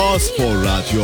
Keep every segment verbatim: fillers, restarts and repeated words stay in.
A-Spor Radyo.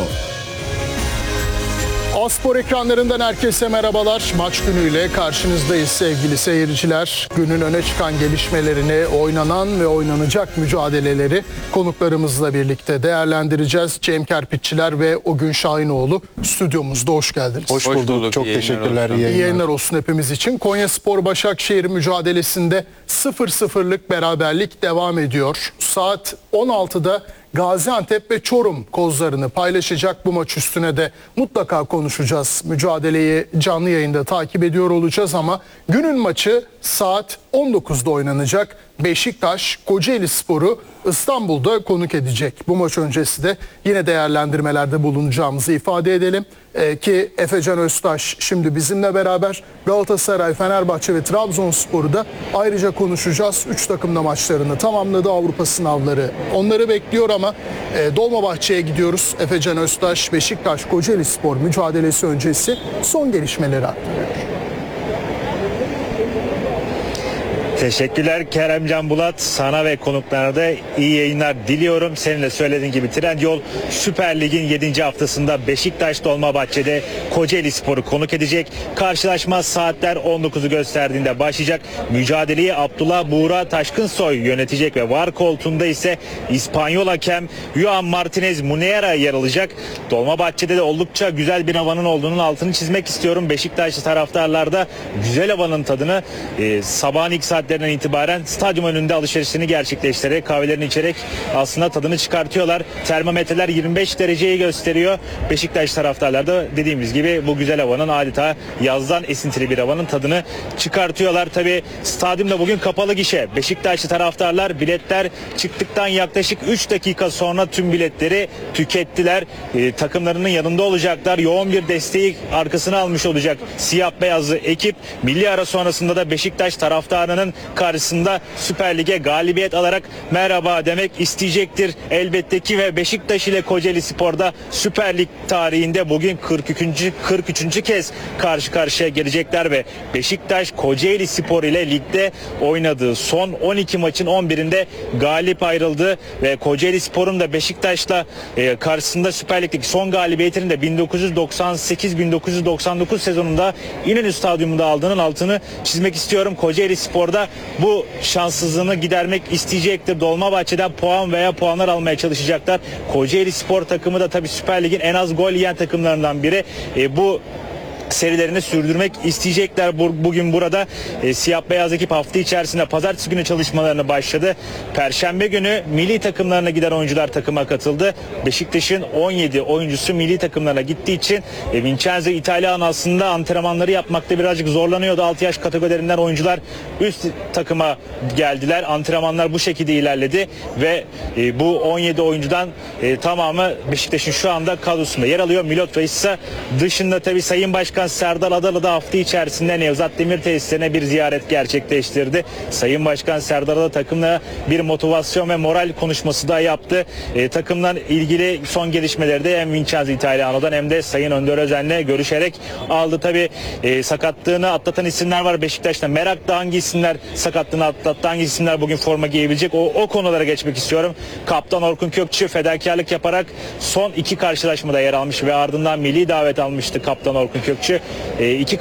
A-Spor ekranlarından herkese merhabalar. Maç günüyle karşınızdayız sevgili seyirciler. Günün öne çıkan gelişmelerini, oynanan ve oynanacak mücadeleleri konuklarımızla birlikte değerlendireceğiz. Cem Kerpiççiler ve Ogün Şahinoğlu stüdyomuzda, hoş geldiniz. Hoş bulduk. Hoş bulduk. Çok İyi teşekkürler. İyi yayınlar. İyi yayınlar olsun hepimiz için. Konyaspor Başakşehir mücadelesinde sıfır sıfırlık beraberlik devam ediyor. Saat on altıda Gaziantep ve Çorum kozlarını paylaşacak. Bu maç üstüne de mutlaka konuşacağız. Mücadeleyi canlı yayında takip ediyor olacağız ama günün maçı saat on dokuzda oynanacak. Beşiktaş Kocaelispor'u İstanbul'da konuk edecek. Bu maç öncesi de yine değerlendirmelerde bulunacağımızı ifade edelim. Ee, ki Efecan Öztaş şimdi bizimle beraber. Galatasaray, Fenerbahçe ve Trabzonspor'u da ayrıca konuşacağız. Üç takım da maçlarını tamamladı. Avrupa sınavları onları bekliyor ama e, Dolmabahçe'ye gidiyoruz. Efecan Öztaş, Beşiktaş Kocaelispor mücadelesi öncesi son gelişmeleri aktarıyor. Teşekkürler Keremcan Bulat. Sana ve konuklarına da iyi yayınlar diliyorum. Senin de söylediğin gibi Trendyol Süper Lig'in yedinci haftasında Beşiktaş Dolmabahçe'de Kocaelispor'u konuk edecek. Karşılaşma saatler on dokuzu gösterdiğinde başlayacak. Mücadeleyi Abdullah Buğra Taşkınsoy yönetecek ve var koltuğunda ise İspanyol hakem Juan Martinez Muneira yer alacak. Dolmabahçe'de de oldukça güzel bir havanın olduğunun altını çizmek istiyorum. Beşiktaşlı taraftarlar da güzel havanın tadını e, sabahın ilk saatlerinde itibaren stadyum önünde alışverişini gerçekleştirerek, kahvelerini içerek aslında tadını çıkartıyorlar. Termometreler yirmi beş dereceyi gösteriyor. Beşiktaş taraftarlar da dediğimiz gibi bu güzel havanın, adeta yazdan esintili bir havanın tadını çıkartıyorlar. Tabii stadyumda bugün kapalı gişe. Beşiktaşlı taraftarlar biletler çıktıktan yaklaşık üç dakika sonra tüm biletleri tükettiler. E, takımlarının yanında olacaklar. Yoğun bir desteği arkasına almış olacak siyah beyazlı ekip. Milli ara sonrasında da Beşiktaş taraftarının karşısında Süper Lig'e galibiyet alarak merhaba demek isteyecektir elbette ki ve Beşiktaş ile Kocaelispor'da Süper Lig tarihinde bugün kırk üçüncü kırk üçüncü kez karşı karşıya gelecekler ve Beşiktaş Kocaelispor ile ligde oynadığı son on iki maçın on birinde galip ayrıldı ve Kocaelispor'un da Beşiktaş'la e, karşısında Süper Lig'deki son galibiyetini de bin dokuz yüz doksan sekiz bin dokuz yüz doksan dokuz sezonunda İnönü Stadyumunda aldığının altını çizmek istiyorum. Kocaelispor'da bu şanssızlığını gidermek isteyecektir. Dolmabahçe'den puan veya puanlar almaya çalışacaklar. Kocaelispor takımı da tabii Süper Lig'in en az gol yiyen takımlarından biri. E, bu serilerini sürdürmek isteyecekler. Bugün burada e, siyah beyaz ekip hafta içerisinde pazartesi günü çalışmalarını başladı. Perşembe günü milli takımlarına giden oyuncular takıma katıldı. Beşiktaş'ın on yedi oyuncusu milli takımlarına gittiği için e, Vincenzo Italiano aslında antrenmanları yapmakta birazcık zorlanıyordu. altı yaş kategorilerinden oyuncular üst takıma geldiler. Antrenmanlar bu şekilde ilerledi ve e, bu on yedi oyuncudan e, tamamı Beşiktaş'ın şu anda kadrosunda yer alıyor. Milot Reis'e dışında tabii Sayın Başkan Serdar Adalı da hafta içerisinde Nevzat Demir tesislerine bir ziyaret gerçekleştirdi. Sayın Başkan Serdar Adalı takımla bir motivasyon ve moral konuşması da yaptı. E, takımla ilgili son gelişmeleri de hem Vincenzo Italiano'dan hem de Sayın Önder Özen'le görüşerek aldı. Tabii e, sakatlığını atlatan isimler var Beşiktaş'ta. Merakla hangi isimler sakatlığını atlattı, hangi isimler bugün forma giyebilecek, o, o konulara geçmek istiyorum. Kaptan Orkun Kökçü fedakarlık yaparak son iki karşılaşmada yer almış ve ardından milli davet almıştı Kaptan Orkun Kökçü. E, iki